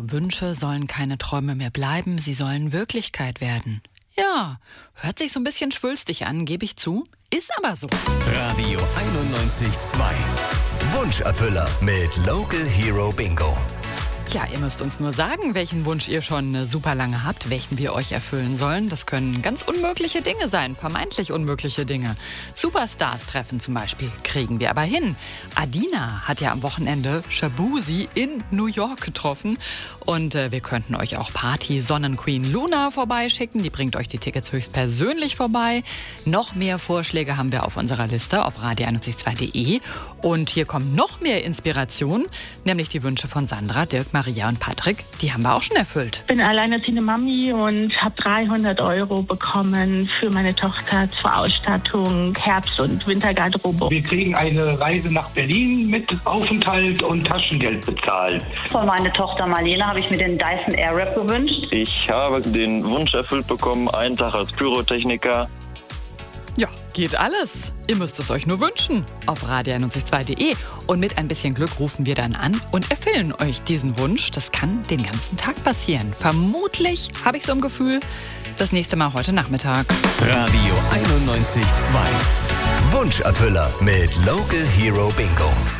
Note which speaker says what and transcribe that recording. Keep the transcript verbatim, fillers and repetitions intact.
Speaker 1: Wünsche sollen keine Träume mehr bleiben, sie sollen Wirklichkeit werden. Ja, hört sich so ein bisschen schwülstig an, gebe ich zu, ist aber so.
Speaker 2: Radio einundneunzig Komma zwei. Wunscherfüller mit Local Hero Bingo.
Speaker 1: Tja, ihr müsst uns nur sagen, welchen Wunsch ihr schon super lange habt, welchen wir euch erfüllen sollen. Das können ganz unmögliche Dinge sein, vermeintlich unmögliche Dinge. Superstars treffen zum Beispiel, kriegen wir aber hin. Adina hat ja am Wochenende Shabuzi in New York getroffen. Und äh, wir könnten euch auch Party-Sonnenqueen Luna vorbeischicken. Die bringt euch die Tickets höchstpersönlich vorbei. Noch mehr Vorschläge haben wir auf unserer Liste auf radio einundneunzig Komma zwei punkt de. Und hier kommt noch mehr Inspiration, nämlich die Wünsche von Sandra, Dirk, Maria und Patrick. Die haben wir auch schon erfüllt.
Speaker 3: Ich bin alleinerziehende Mami und habe dreihundert Euro bekommen für meine Tochter zur Ausstattung, Herbst- und Wintergarderobe.
Speaker 4: Wir kriegen eine Reise nach Berlin mit Aufenthalt und Taschengeld bezahlt.
Speaker 5: Von meiner Tochter Marlene habe ich mir den Dyson Airwrap gewünscht.
Speaker 6: Ich habe den Wunsch erfüllt bekommen, einen Tag als Pyrotechniker.
Speaker 1: Ja, geht alles. Ihr müsst es euch nur wünschen auf radio einundneunzig Komma zwei punkt de. Und mit ein bisschen Glück rufen wir dann an und erfüllen euch diesen Wunsch. Das kann den ganzen Tag passieren. Vermutlich, habe ich so ein Gefühl, das nächste Mal heute Nachmittag.
Speaker 2: Radio einundneunzig Komma zwei. Wunscherfüller mit Local Hero Bingo.